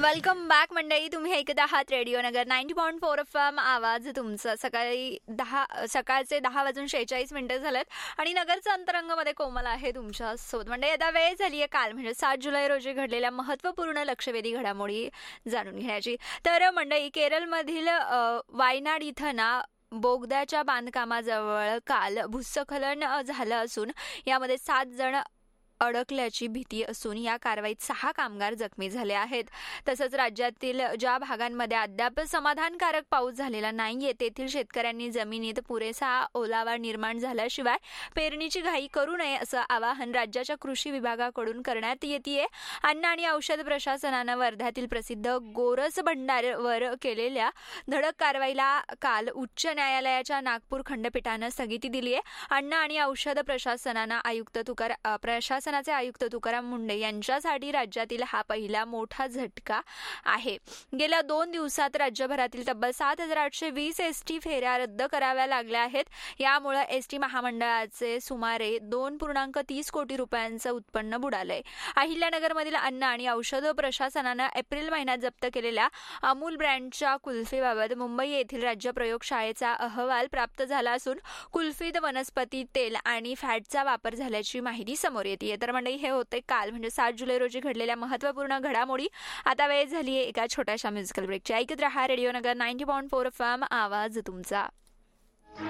Welcome back मंडळी. तुम्ही ऐकत आहात रेडिओ नगर 90.4 FM. आवाज तुमचा. सकाळचे 10:46 झालेत आणि नगरच्या अंतरंगामध्ये कोमल आहे तुमच्या सोबत. मंडळी आता वेळ झाली आहे काल म्हणजे 7 जुलै रोजी घडलेल्या महत्त्वपूर्ण लक्षवेधी घडामोडी जाणून घेण्याची. तर मंडळी, केरळमधील वायनाड इथं ना बोगद्याच्या बांधकामाजवळ काल भूस्खलन झालं असून यामध्ये 7 जण अडकल्याची भीती असून या कारवाईत 6 कामगार जखमी झाले आहेत. तसंच राज्यातील ज्या भागांमध्ये अद्याप समाधानकारक पाऊस झालेला नाहीये तेथील शेतकऱ्यांनी जमिनीत पुरेसा ओलावा निर्माण झाल्याशिवाय पेरणीची घाई करू नये असं आवाहन राज्याच्या कृषी विभागाकडून करण्यात येतेय. अन्न आणि औषध प्रशासनानं वर्ध्यातील प्रसिद्ध गोरस भंडारवर केलेल्या धडक कारवाईला काल उच्च न्यायालयाच्या नागपूर खंडपीठानं स्थगिती दिली आहे. अन्न आणि औषध प्रशासनानं आयुक्त तुकाराम मुंडे यांच्यासाठी राज्यातील हा पहिला मोठा झटका आहे. गेल्या 2 दिवसात राज्यभरातील तब्बल 7,820 एसटी फेऱ्या रद्द कराव्या लागल्या आहेत. यामुळे एसटी महामंडळाचे सुमारे 2.30 कोटी रुपयांचं उत्पन्न बुडालंय. अहिल्यानगरमधील अन्न आणि औषध प्रशासनानं एप्रिल महिन्यात जप्त केलेल्या अमूल ब्रँडच्या कुल्फीबाबत मुंबई येथील राज्य प्रयोगशाळेचा अहवाल प्राप्त झाला असून कुल्फीत वनस्पती तेल आणि फॅटचा वापर झाल्याची माहिती समोर येते. तर मंडळी, हे होते काल म्हणजे 7 जुलै रोजी घडलेल्या महत्त्वपूर्ण घडामोडी. आता वेळ झाली आहे एका छोट्याशा म्युझिकल ब्रेकची. ऐकत रहा रेडिओ नगर 90.4 FM. आवाज तुमचा.